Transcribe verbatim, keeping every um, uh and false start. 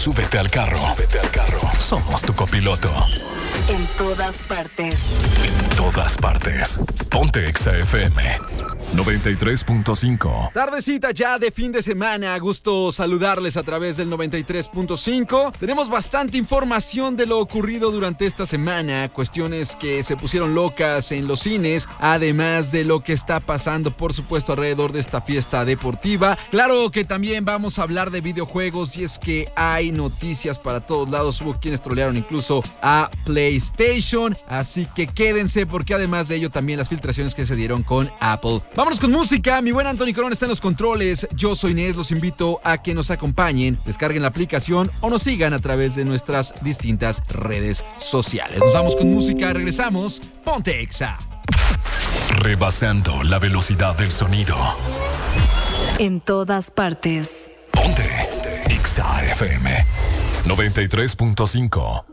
súbete al carro. Súbete al carro. Somos tu copiloto. En todas partes. En todas partes. Ponte Exa F M noventa y tres punto cinco. Tardecita ya de fin de semana. Gusto saludarles a través del noventa y tres punto cinco. Tenemos bastante información de lo ocurrido durante esta semana. Cuestiones que se pusieron locas en los cines. Además de lo que está pasando, por supuesto, alrededor de esta fiesta deportiva. Claro que también vamos a hablar de videojuegos. Y es que hay noticias para todos lados. Hubo quienes trolearon incluso a PlayStation. Así que quédense porque además de ello también las filtraciones que se dieron con Apple. Vámonos con música. Mi buen Anthony Corona está en los controles. Yo soy Inés. Los invito a que nos acompañen, descarguen la aplicación o nos sigan a través de nuestras distintas redes sociales. Nos vamos con música. Regresamos. Ponte Exa. Rebasando la velocidad del sonido. En todas partes. Ponte Exa F M noventa y tres punto cinco.